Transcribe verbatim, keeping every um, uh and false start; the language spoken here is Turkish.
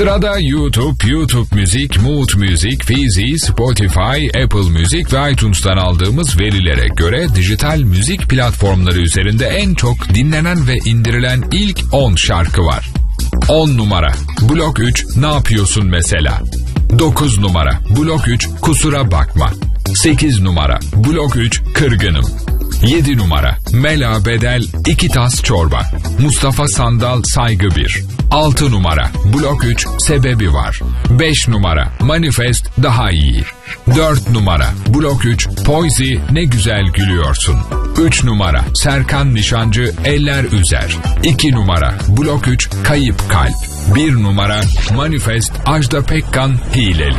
Sırada YouTube, YouTube Müzik, Mood Müzik, Fizi, Spotify, Apple Müzik ve iTunes'tan aldığımız verilere göre dijital müzik platformları üzerinde en çok dinlenen ve indirilen ilk on şarkı var. on numara Blok üç Ne Yapıyorsun Mesela. dokuz numara Blok üç Kusura Bakma. sekiz numara Blok üç Kırgınım. yedi numara Mela Bedel İki Tas Çorba. Mustafa Sandal Saygı bir. altı numara Blok üç Sebebi Var. beş numara Manifest Daha İyi. dört numara Blok üç Poizi Ne Güzel Gülüyorsun. üç numara Serkan Nişancı Eller Üzer. iki numara Blok üç Kayıp Kalp. bir numara Manifest Ajda Pekkan Hileli.